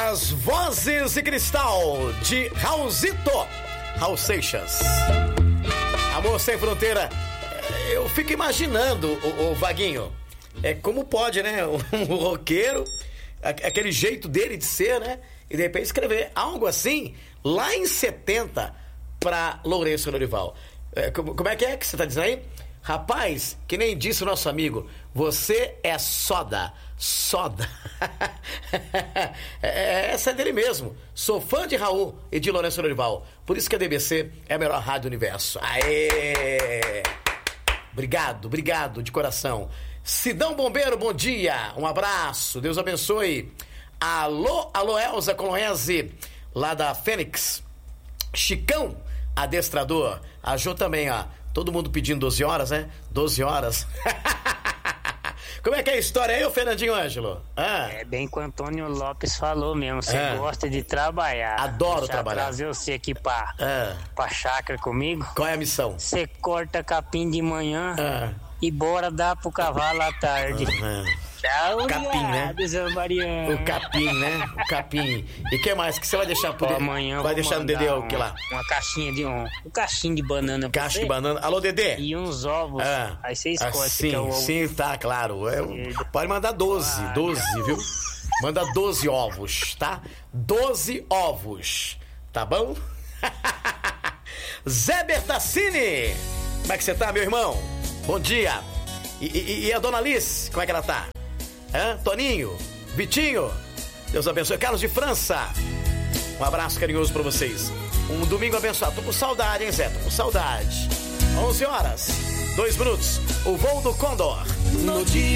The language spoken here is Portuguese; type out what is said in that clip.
As Vozes de Cristal, de Raulzito, Raul Seixas. Amor Sem Fronteira. Eu fico imaginando, o Vaguinho, como pode, né? Um roqueiro, aquele jeito dele de ser, né? E de repente escrever algo assim, lá em 70, pra Lourenço Lorival. Como é que você tá dizendo aí? Rapaz, que nem disse o nosso amigo, você é soda. Soda. Essa é dele mesmo. Sou fã de Raul e de Lourenço Lorival. Por isso que a DBC é a melhor rádio do universo. Aê! Obrigado de coração. Sidão Bombeiro, bom dia. Um abraço, Deus abençoe. Alô, Elza Coloense, lá da Fênix. Chicão, adestrador. A Jô também, ó. Todo mundo pedindo 12 horas, né? 12 horas. Como é que é a história aí, ô Fernandinho Ângelo? É bem que o Antônio Lopes falou mesmo. Você gosta de trabalhar. Adoro trabalhar. Trazer você aqui pra chácara comigo. Qual é a missão? Você corta capim de manhã e bora dar pro cavalo à tarde. Tchau, capim, né? O capim, né? O capim. E o que mais que você vai deixar por amanhã? Vai deixar no Dedê o que lá? Uma caixinha de um caixinho de banana. Caixa de banana. Alô, Dedê? E uns ovos. Aí você escolhe. Sim, tá, claro. Pode mandar 12, viu? Manda 12 ovos, tá? 12 ovos, tá bom? Zé Bertassini! Como é que você tá, meu irmão? Bom dia! E a dona Alice, como é que ela tá? Toninho, Vitinho, Deus abençoe. Carlos de França, um abraço carinhoso pra vocês. Um domingo abençoado. Tô com saudade, hein, Zé? Tô com saudade. 11 horas, 2 minutos. O voo do Condor. No dia